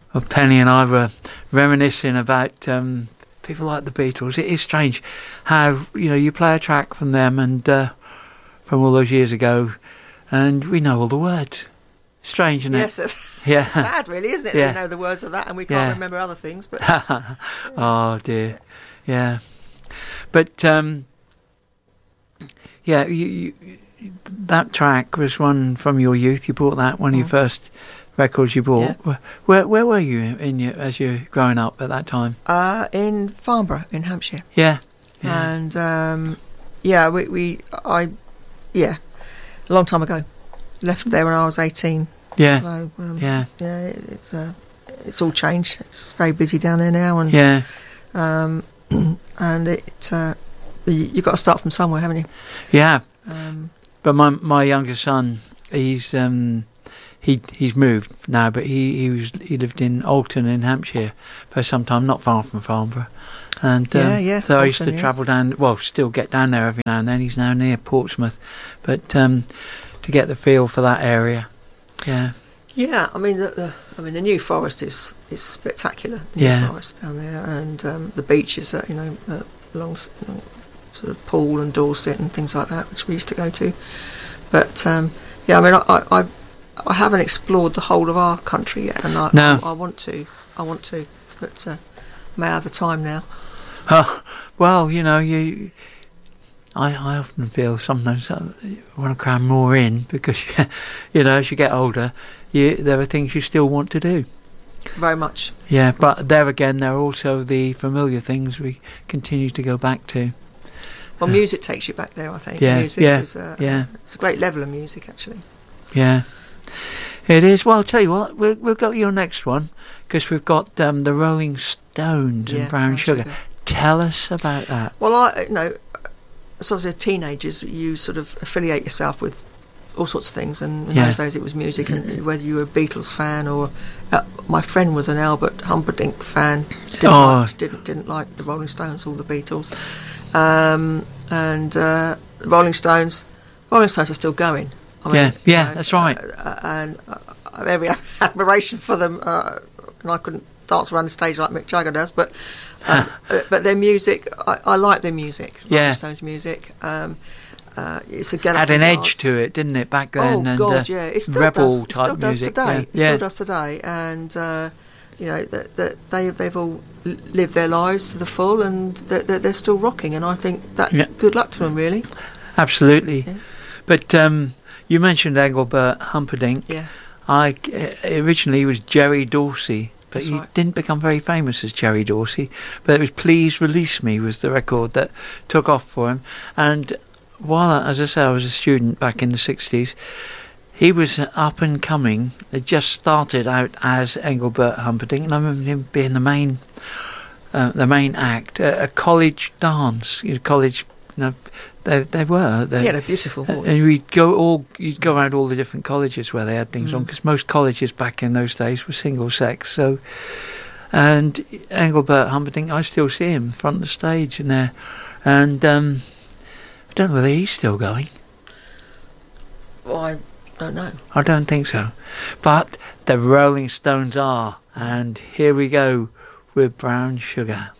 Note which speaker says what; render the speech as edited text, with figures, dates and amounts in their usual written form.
Speaker 1: Well, Penny and I were reminiscing about people like the Beatles. It is strange how, you play a track from them and from all those years ago, and we know all the words. Strange, isn't it?
Speaker 2: Yes, it's sad, really, isn't it?
Speaker 1: Yeah.
Speaker 2: They know the words of that, and we can't remember other things. But
Speaker 1: oh dear, yeah. But you, that track was one from your youth. You bought that one of your first records you bought.
Speaker 2: Yeah.
Speaker 1: Where were you as you're growing up at that time?
Speaker 2: In Farnborough, in Hampshire.
Speaker 1: Yeah.
Speaker 2: And a long time ago. Left there when I was 18.
Speaker 1: Yeah.
Speaker 2: So, it's all changed. It's very busy down there now, and and you've got to start from somewhere, haven't you?
Speaker 1: Yeah. But my youngest son, he's moved now, but he lived in Alton in Hampshire for some time, not far from Farnborough. And so
Speaker 2: Alton,
Speaker 1: I used to travel down. Well, still get down there every now and then. He's now near Portsmouth, but to get the feel for that area. Yeah.
Speaker 2: Yeah, I mean the New Forest is spectacular. New Forest down there, and the beaches that along sort of Poole and Dorset and things like that, which we used to go to. But I haven't explored the whole of our country yet, and I want to, but I'm out of the time now.
Speaker 1: Well, I often feel sometimes I want to cram more in because, as you get older, there are things you still want to do.
Speaker 2: Very much.
Speaker 1: Yeah, but there again, there are also the familiar things we continue to go back to.
Speaker 2: Well, music takes you back there, I think.
Speaker 1: Yeah,
Speaker 2: music is, it's a great level of music, actually.
Speaker 1: Yeah, it is. Well, I'll tell you what, we'll go to your next one because we've got the Rolling Stones and Brown Sugar. Tell us about that.
Speaker 2: Well, as obviously teenagers, you sort of affiliate yourself with all sorts of things, and in those days it was music, and whether you were a Beatles fan or my friend was an Albert Humperdinck fan, didn't like the Rolling Stones or the Beatles, and the Rolling Stones are still going.
Speaker 1: That's right.
Speaker 2: And I have every admiration for them, and I couldn't dance around the stage like Mick Jagger does, but their music, I like their music. Rolling Stones music. It's a
Speaker 1: had an edge to it, didn't it, back then?
Speaker 2: Oh God, yeah, it still
Speaker 1: rebel
Speaker 2: does.
Speaker 1: type music.
Speaker 2: It still does today, and that they've all lived their lives to the full, and they're still rocking. And I think that good luck to them, really.
Speaker 1: Absolutely, but you mentioned Engelbert Humperdinck.
Speaker 2: Yeah,
Speaker 1: originally was Jerry Dorsey. But he didn't become very famous as Jerry Dorsey. But it was Please Release Me was the record that took off for him. And while, as I say, I was a student back in the 60s, he was up and coming. It just started out as Engelbert Humperdinck, and I remember him being the main act, a college dance. College, they were.
Speaker 2: He had a beautiful voice.
Speaker 1: And you'd go around all the different colleges where they had things on, because most colleges back in those days were single sex. So, and Engelbert Humperdinck, I still see him in front of the stage in there, and I don't know whether he's still going.
Speaker 2: Well, I don't know.
Speaker 1: I don't think so, but the Rolling Stones are, and here we go with Brown Sugar.